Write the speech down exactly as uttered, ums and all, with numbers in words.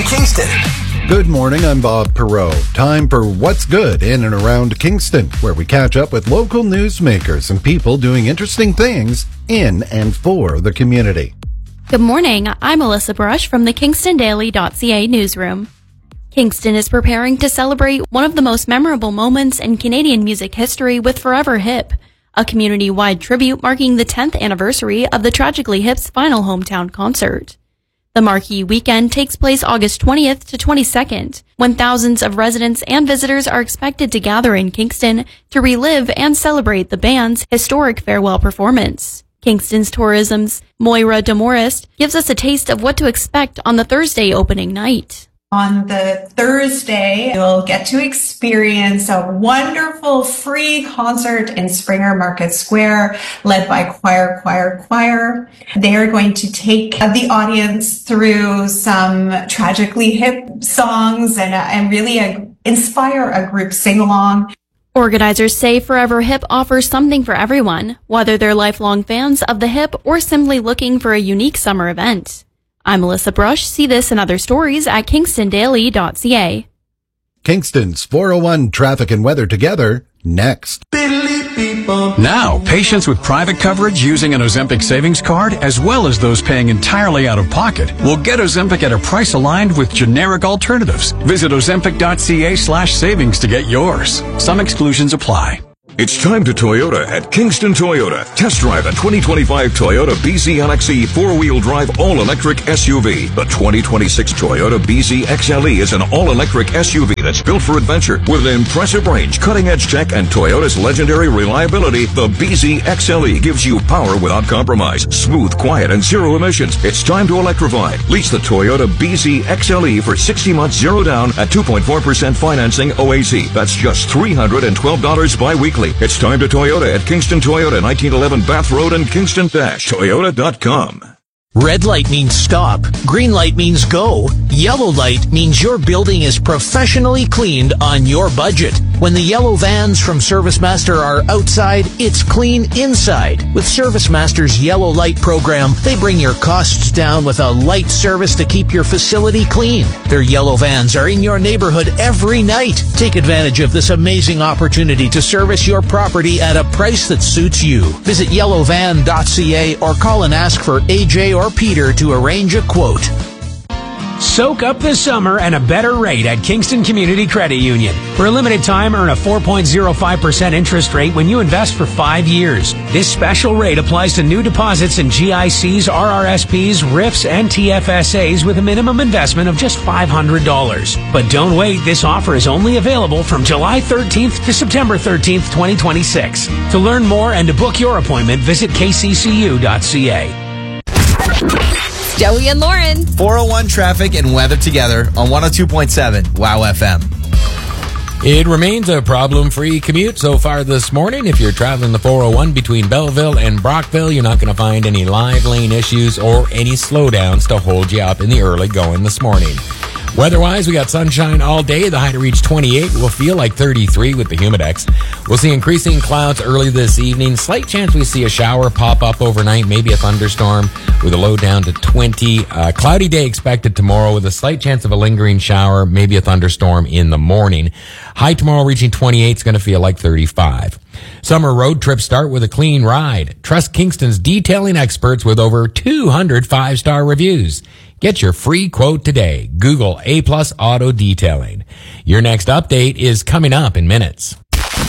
Kingston. Good morning, I'm Bob Perot. Time for What's Good in and around Kingston, where we catch up with local newsmakers and people doing interesting things in and for the community. Good morning, I'm Alyssa Brush from the Kingston Daily dot C A newsroom. Kingston is preparing to celebrate one of the most memorable moments in Canadian music history with Forever Hip, a community-wide tribute marking the tenth anniversary of the Tragically Hip's final hometown concert. The marquee weekend takes place August twentieth to twenty-second, when thousands of residents and visitors are expected to gather in Kingston to relive and celebrate the band's historic farewell performance. Kingston's Tourism's Moira DeMorist gives us a taste of what to expect on the Thursday opening night. On the Thursday, you'll get to experience a wonderful free concert in Springer Market Square, led by Choir, Choir, Choir. They are going to take the audience through some Tragically Hip songs and, uh, and really uh, inspire a group sing-along. Organizers say Forever Hip offers something for everyone, whether they're lifelong fans of the Hip or simply looking for a unique summer event. I'm Alyssa Brush. See this and other stories at Kingston Daily dot C A. Kingston's four oh one Traffic and Weather Together, next. Now, patients with private coverage using an Ozempic savings card, as well as those paying entirely out of pocket, will get Ozempic at a price aligned with generic alternatives. Visit Ozempic dot C A slash savings to get yours. Some exclusions apply. It's time to Toyota at Kingston Toyota. Test drive a twenty twenty-five Toyota B Z L X E four-wheel drive all-electric S U V. The twenty twenty-six Toyota B Z X L E is an all-electric S U V that's built for adventure with an impressive range, cutting-edge tech, and Toyota's legendary reliability. The B Z X L E gives you power without compromise, smooth, quiet, and zero emissions. It's time to electrify. Lease the Toyota B Z X L E for sixty months zero down at two point four percent financing O A C. That's just three hundred twelve dollars bi-weekly. It's time to Toyota at Kingston Toyota, nineteen eleven Bath Road and Kingston Toyota dot com. Red light means stop. Green light means go. Yellow light means your building is professionally cleaned on your budget. When the yellow vans from ServiceMaster are outside, it's clean inside. With ServiceMaster's Yellow Light program, they bring your costs down with a light service to keep your facility clean. Their yellow vans are in your neighborhood every night. Take advantage of this amazing opportunity to service your property at a price that suits you. Visit yellow van dot C A or call and ask for A J or Peter to arrange a quote. Soak up the summer and a better rate at Kingston Community Credit Union. For a limited time, earn a four point zero five percent interest rate when you invest for five years. This special rate applies to new deposits in G I Cs, R R S Ps, R I Fs, and T F S As with a minimum investment of just five hundred dollars. But don't wait, this offer is only available from July thirteenth to September thirteenth, twenty twenty-six. To learn more and to book your appointment, visit K C C U dot C A. Joey and Lauren. four oh one Traffic and Weather Together on one oh two point seven WOW F M. It remains a problem-free commute so far this morning. If you're traveling the four oh one between Belleville and Brockville, you're not going to find any live lane issues or any slowdowns to hold you up in the early going this morning. Weather-wise, we got sunshine all day. The high to reach twenty-eight will feel like thirty-three with the Humidex. We'll see increasing clouds early this evening. Slight chance we see a shower pop up overnight, maybe a thunderstorm with a low down to twenty. Uh, cloudy day expected tomorrow with a slight chance of a lingering shower, maybe a thunderstorm in the morning. High tomorrow reaching twenty-eight is going to feel like thirty-five. Summer road trips start with a clean ride. Trust Kingston's detailing experts with over two hundred five-star reviews. Get your free quote today. Google A Plus Auto Detailing. Your next update is coming up in minutes.